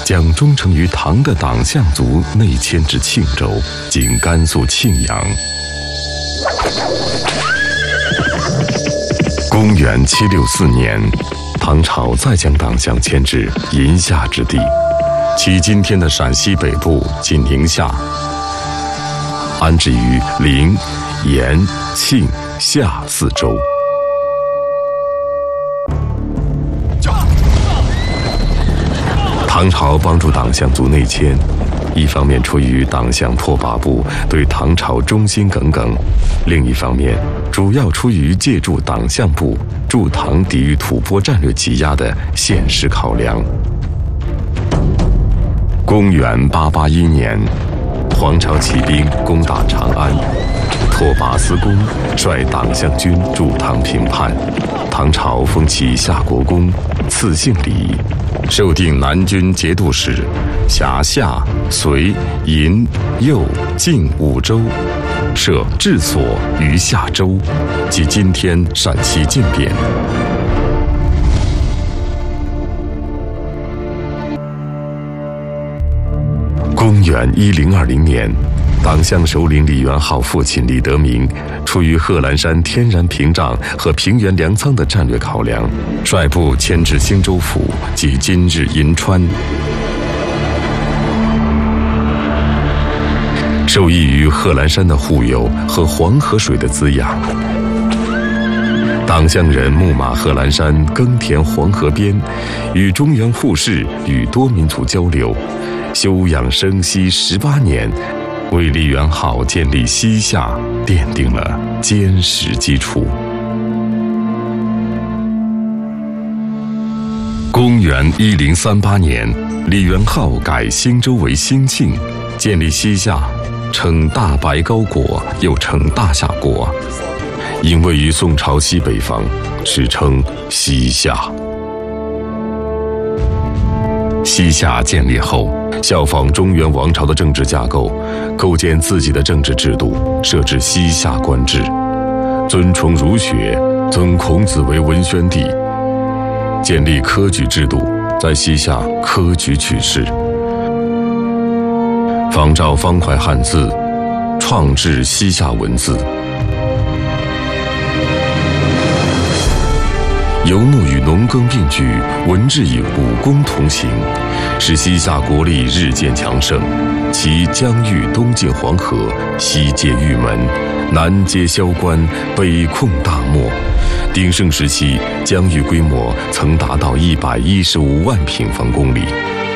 将忠诚于唐的党项族内迁至庆州，今甘肃庆阳。公元764年，唐朝再将党项迁至临夏之地，其今天的陕西北部及宁夏，安置于临、延、庆、夏四州。唐朝帮助党项族内迁，一方面出于党项拓跋部对唐朝忠心耿耿，另一方面主要出于借助党项部助唐抵御吐蕃战略挤压的现实考量。公元881年，黄巢起兵攻打长安，拓跋思恭率党项军助唐平叛，唐朝封其夏国公，赐姓李，授定南军节度使，辖夏、隋、银、右、晋5州，设治所于夏州，即今天陕西靖边。公元1020年，党项首领李元昊父亲李德明出于贺兰山天然屏障和平原粮仓的战略考量，率部迁至兴州府，即今日银川，受益于贺兰山的护佑和黄河水的滋养。党项人牧马贺兰山，耕田黄河边，与中原互市，与多民族交流，休养生息18年，为李元昊建立西夏奠定了坚实基础。公元1038年，李元昊改兴州为兴庆，建立西夏，称大白高国，又称大夏国，因位于宋朝西北方，史称西夏。西夏建立后，效仿中原王朝的政治架构，构建自己的政治制度，设置西夏官制，尊崇儒学，尊孔子为文宣帝，建立科举制度，在西夏科举取士，仿照方块汉字，创制西夏文字。游牧与农耕并举，文治与武功同行，使西夏国力日渐强盛。其疆域东进黄河，西接玉门，南接萧关，北控大漠。鼎盛时期，疆域规模曾达到115万平方公里。